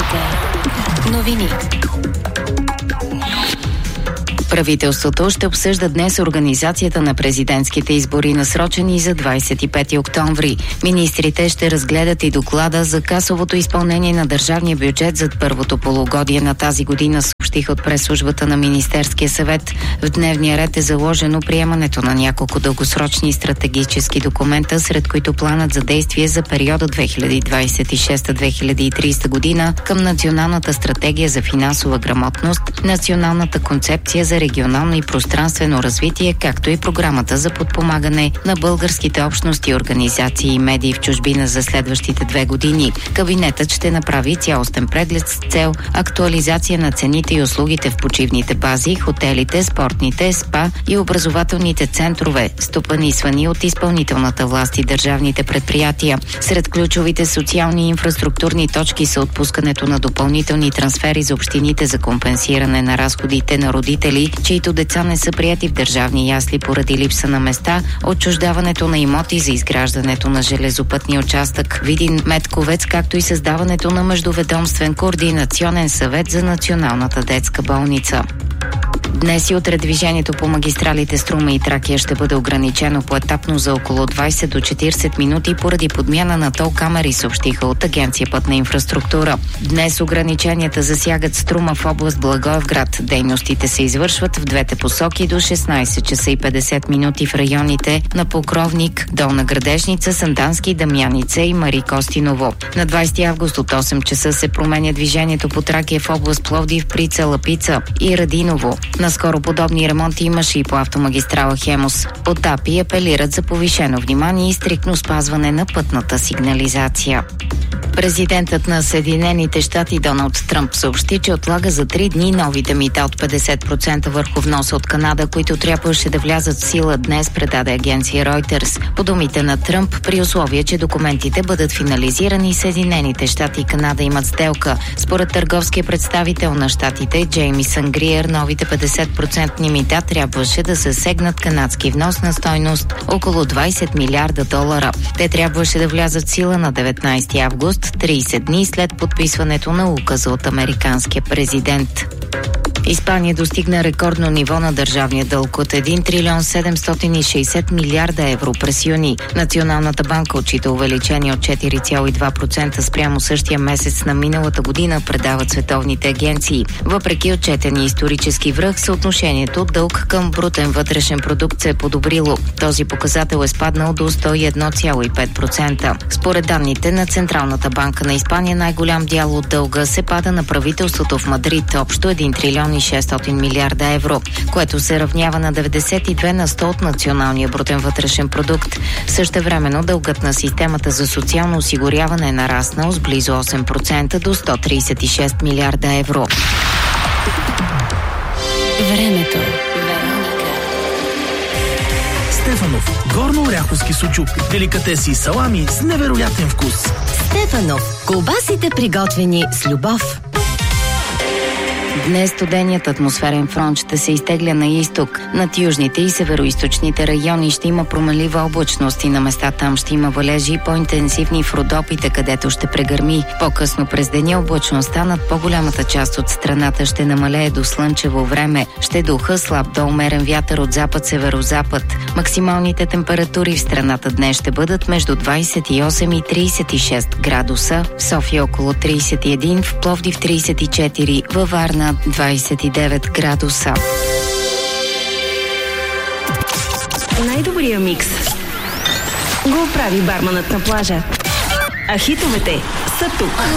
Вероника. Новини. Правителството ще обсъжда днес организацията на президентските избори, насрочени за 25 октомври. Министрите ще разгледат и доклада за касовото изпълнение на държавния бюджет за първото полугодие на тази година, съобщиха от пресслужбата на Министерския съвет. В дневния ред е заложено приемането на няколко дългосрочни стратегически документа, сред които планът за действие за периода 2026-2030 година към Националната стратегия за финансова грамотност, Националната концепция за регионално и пространствено развитие, както и програмата за подпомагане на българските общности, организации и медии в чужбина за следващите 2 години. Кабинетът ще направи цялостен преглед с цел актуализация на цените и услугите в почивните бази, хотелите, спортните, спа и образователните центрове, стопанисвани от изпълнителната власт и държавните предприятия. Сред ключовите социални и инфраструктурни точки са отпускането на допълнителни трансфери за общините за компенсиране на разходите на родители, чието деца не са приети в държавни ясли поради липса на места, отчуждаването на имоти за изграждането на железопътния участък Видин-Медковец, както и създаването на междуведомствен координационен съвет за Националната детска болница. Днес и утре движението по магистралите Струма и Тракия ще бъде ограничено поетапно за около 20 до 40 минути поради подмяна на тол камери, съобщиха от Агенция Пътна инфраструктура. Днес ограниченията засягат Струма в област Благоевград. Дейностите се извършват в двете посоки до 16 часа и 50 минути в районите на Покровник, Долна Градешница, Сандански, Дамяница и Мари Костиново. На 20 август от 8 часа се променя движението по Тракия в област Пловдив, Прица, Лапица и Радиново. Наскоро подобни ремонти имаше и по автомагистрала Хемус. От АПИ апелират за повишено внимание и стриктно спазване на пътната сигнализация. Президентът на Съединените щати Доналд Тръмп съобщи, че отлага за 3 дни новите мита от 50% върху вноса от Канада, които трябваше да влязат в сила днес, предаде агенция Reuters. По думите на Тръмп, при условие, че документите бъдат финализирани, Съединените щати и Канада имат сделка. Според търговския представител на щатите Джеймисън Гриер, новите 50% мита трябваше да засегнат канадски внос на стойност около 20 милиарда долара. Те трябваше да влязат в сила на 19 август, 30 дни след подписването на указа от американския президент. Испания достигна рекордно ниво на държавния дълг от 1 трилион 760 милиарда евро през юни. Националната банка отчита увеличение от 4,2% спрямо същия месец на миналата година, предават световните агенции. Въпреки отчетения исторически връх, съотношението дълг към брутен вътрешен продукт се е подобрило. Този показател е спаднал до 101,5%. Според данните на Централната банка на Испания, най-голям дял от дълга се пада на правителството в Мадрид, общо 1 трилион и 600 милиарда евро, което се равнява на 92 на 100 от националния брутен вътрешен продукт. Същевременно дългът на системата за социално осигуряване е нараснал с близо 8% до 136 милиарда евро. Времето. Стефанов. Горно-оряховски сучук. Деликатеси и салами с невероятен вкус. Стефанов. Колбасите приготвени с любов. Днес студеният атмосферен фронт ще се изтегля на изток. Над южните и североизточните райони ще има променлива облачност и на места там ще има валежи по-интенсивни в Родопите, където ще прегърми. По-късно през деня облачността над по-голямата част от страната ще намалее до слънчево време. Ще духа слаб до умерен вятър от запад-северозапад. Максималните температури в страната днес ще бъдат между 28 и 36 градуса. В София около 31, в Пловдив 34, във Варна 29 градуса. Най-добрия микс го прави барманът на плажа. А хитовете са тук.